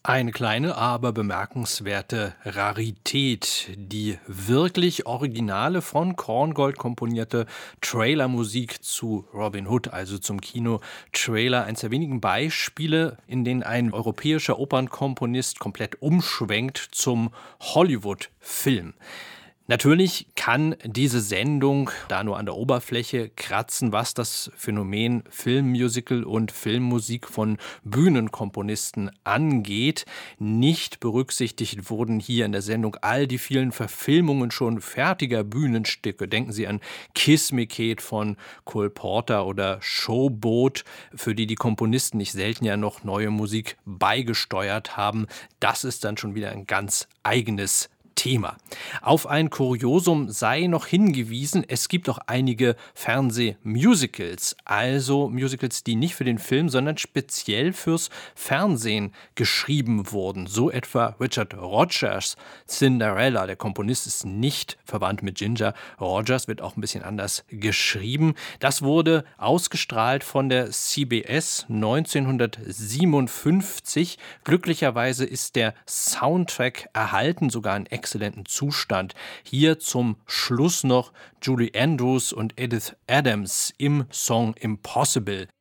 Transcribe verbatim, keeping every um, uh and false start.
Eine kleine, aber bemerkenswerte Rarität. Die wirklich originale, von Korngold komponierte Trailermusik zu Robin Hood, also zum Kinotrailer. Eines der wenigen Beispiele, in denen ein europäischer Opernkomponist komplett umschwenkt zum Hollywood-Film. Natürlich kann diese Sendung da nur an der Oberfläche kratzen, was das Phänomen Filmmusical und Filmmusik von Bühnenkomponisten angeht. Nicht berücksichtigt wurden hier in der Sendung all die vielen Verfilmungen schon fertiger Bühnenstücke. Denken Sie an Kiss Me Kate von Cole Porter oder Showboat, für die die Komponisten nicht selten ja noch neue Musik beigesteuert haben. Das ist dann schon wieder ein ganz eigenes Thema. Auf ein Kuriosum sei noch hingewiesen, es gibt auch einige Fernsehmusicals, also Musicals, die nicht für den Film, sondern speziell fürs Fernsehen geschrieben wurden. So etwa Richard Rodgers Cinderella. Der Komponist ist nicht verwandt mit Ginger Rogers, wird auch ein bisschen anders geschrieben. Das wurde ausgestrahlt von der C B S neunzehnhundertsiebenundfünfzig. Glücklicherweise ist der Soundtrack erhalten, sogar in exzellenten Zustand. Hier zum Schluss noch Julie Andrews und Edith Adams im Song Impossible